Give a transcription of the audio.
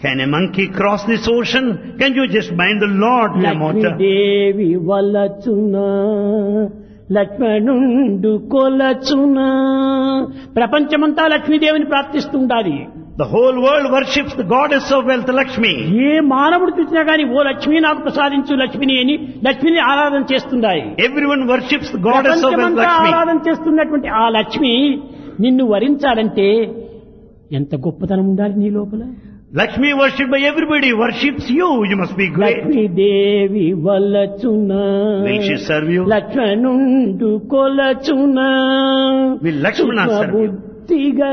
Can a monkey cross this ocean? Can you just bind the Lord to a mortar? Lakshmidevi వలచునా లక్ష్మణుండు కొలచునా. ప్రపంచమంతా లక్ష్మీదేవిని ప్రార్థిస్తుండాలి. The whole world worships the goddess of wealth, Lakshmi. ఏ మానవుడు చూసినా గాని ఓ లక్ష్మి నాకు ప్రసాదించు లక్ష్మిని అని లక్ష్మిని ఆరాధన చేస్తున్నాయి. Everyone worships the goddess of wealth, ప్రపంచమంతా Lakshmi. ఆరాధన చేస్తున్నటువంటి ఆ లక్ష్మి నిన్ను వరించాలంటే ఎంత గొప్పతనం ఉండాలి నీ లోపల. Lakshmi worshipped by everybody worships you. You must be great. Lakshmidevi వలచునా Will she serve you? లక్ష్మణుండు కొలచునా. Will Lakshmana serve you? బుద్ధిగా